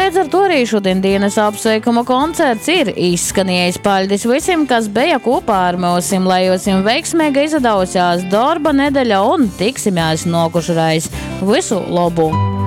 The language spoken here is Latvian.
līdz ar to arī šodien dienas apsveikuma koncerts ir izskanējis. Paldies visiem, kas bija kopā ar mums, lai jums veiksmīgi izdevusies darba nedēļa un tiksimies nākošreiz. Visu labu!